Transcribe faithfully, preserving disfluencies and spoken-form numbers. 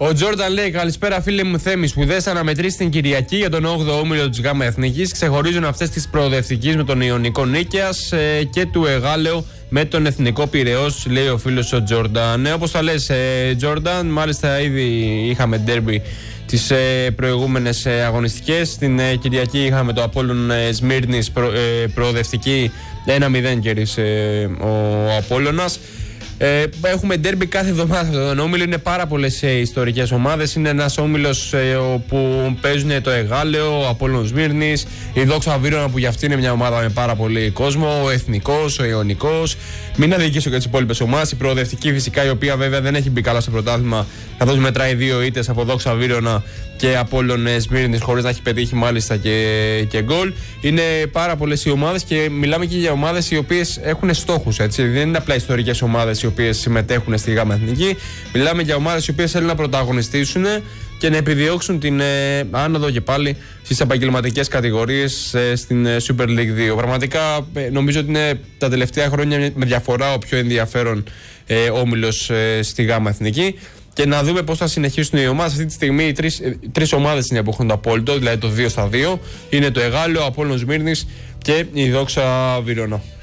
Ο Τζόρνταν λέει: καλησπέρα, φίλε μου Θέμη. Σπουδαίες αναμετρήσεις την Κυριακή για τον όγδοο όμιλο της ΓΑΜΑ Εθνικής. Ξεχωρίζουν αυτές της προοδευτικής με τον Ιωνικό Νίκαιας ε, και του Εγάλεο με τον Εθνικό Πειραιώς, λέει ο φίλος ο Τζόρνταν. Ναι, όπως τα λες, ε, Τζόρνταν, μάλιστα ήδη είχαμε ντέρμπι τις ε, προηγούμενες ε, αγωνιστικές. Την ε, Κυριακή είχαμε το Απόλλων ε, Σμύρνης προ, ε, προοδευτική ένα μηδέν κέρδισε ε, ο Απόλλωνας. Ε, έχουμε ντέρμπι κάθε εβδομάδα σε αυτόν τον όμιλο. Είναι πάρα πολλές ε, ιστορικές ομάδες. Είναι ένας όμιλος ε, όπου παίζουν το Εγάλεο, ο Απόλλων Σμύρνης, η Δόξα Βύρωνα που για αυτή είναι μια ομάδα με πάρα πολύ κόσμο, ο Εθνικός, ο Ιωνικός. Μην αδικήσω και τις υπόλοιπες ομάδες. Η προοδευτική φυσικά, η οποία βέβαια δεν έχει μπει καλά στο πρωτάθλημα, καθώς μετράει δύο ήττες από Δόξα Βύρωνα και Απόλλων Σμύρνης, χωρίς να έχει πετύχει μάλιστα και, και γκολ. Είναι πάρα πολλές οι ομάδες και μιλάμε και για ομάδες οι οποίες έχουν στόχους. Έτσι. Δεν είναι απλά ιστορικές ομάδες οι οποίες συμμετέχουν στη ΓΑΜΑ Εθνική. Μιλάμε για ομάδες οι οποίες θέλουν να πρωταγωνιστήσουν και να επιδιώξουν την ε, άνοδο και πάλι στις επαγγελματικές κατηγορίες ε, στην ε, Super League δύο. Πραγματικά ε, νομίζω ότι είναι τα τελευταία χρόνια με διαφορά ο πιο ενδιαφέρον ε, όμιλος ε, στη ΓΑΜΑ Εθνική. Και να δούμε πώς θα συνεχίσουν οι ομάδες. Αυτή τη στιγμή οι τρεις, τρεις ομάδες είναι που έχουν το απόλυτο, δηλαδή το δύο στα δύο. Είναι το Εγάλεο, ο Απόλλων Σμύρνης και η Δόξα Βύρωνα.